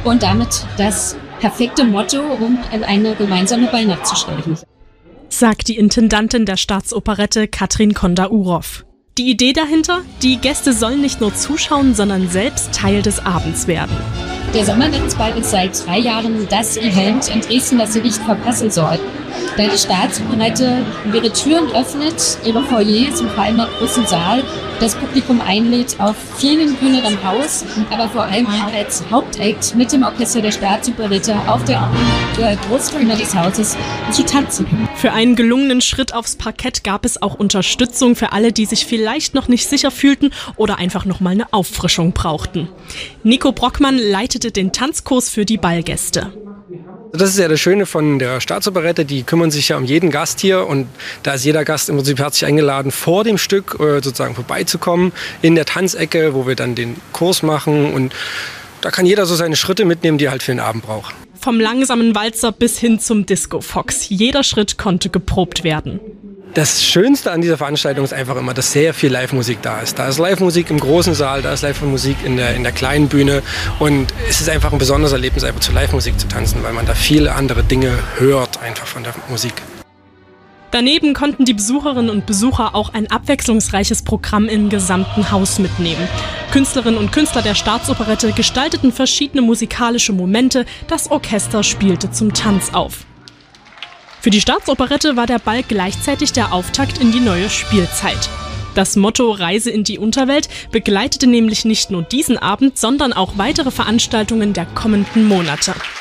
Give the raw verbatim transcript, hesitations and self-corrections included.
und damit das perfekte Motto, um eine gemeinsame Ballnacht zu stellen. Sagt die Intendantin der Staatsoperette Katrin Konda-Urow. Die Idee dahinter? Die Gäste sollen nicht nur zuschauen, sondern selbst Teil des Abends werden. Der Sommernachtsball ist seit drei Jahren das Event in Dresden, das Sie nicht verpassen sollten. Da die Staatsoperette ihre Türen öffnet, ihre Foyers und vor allem im großen Saal das Publikum einlädt auf vielen Bühnen im Haus, aber vor allem auch als Hauptakt mit dem Orchester der Staatsoperette auf der, der Großbühne des Hauses zu tanzen. Für einen gelungenen Schritt aufs Parkett gab es auch Unterstützung für alle, die sich vielleicht noch nicht sicher fühlten oder einfach noch mal eine Auffrischung brauchten. Nico Brockmann leitete den Tanzkurs für die Ballgäste. Das ist ja das Schöne von der Staatsoperette, die kümmern sich ja um jeden Gast hier und da ist jeder Gast im Prinzip herzlich eingeladen, vor dem Stück äh, sozusagen vorbeizukommen in der Tanzecke, wo wir dann den Kurs machen und da kann jeder so seine Schritte mitnehmen, die er halt für den Abend braucht. Vom langsamen Walzer bis hin zum Disco Fox. Jeder Schritt konnte geprobt werden. Das Schönste an dieser Veranstaltung ist einfach immer, dass sehr viel Live-Musik da ist. Da ist Live-Musik im großen Saal, da ist Live-Musik in der, in der kleinen Bühne. Und es ist einfach ein besonderes Erlebnis, einfach zu Live-Musik zu tanzen, weil man da viele andere Dinge hört, einfach von der Musik. Daneben konnten die Besucherinnen und Besucher auch ein abwechslungsreiches Programm im gesamten Haus mitnehmen. Künstlerinnen und Künstler der Staatsoperette gestalteten verschiedene musikalische Momente, das Orchester spielte zum Tanz auf. Für die Staatsoperette war der Ball gleichzeitig der Auftakt in die neue Spielzeit. Das Motto Reise in die Unterwelt begleitete nämlich nicht nur diesen Abend, sondern auch weitere Veranstaltungen der kommenden Monate.